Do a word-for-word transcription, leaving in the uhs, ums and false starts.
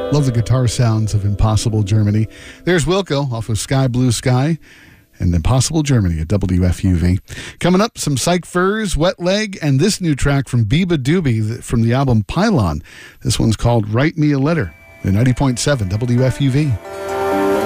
Love the guitar sounds of Impossible Germany. There's Wilco off of Sky Blue Sky and Impossible Germany at W F U V. Coming up, some Psych Furs, Wet Leg, and this new track from Biba Doobie from the album Pylon. This one's called Write Me a Letter at ninety point seven W F U V.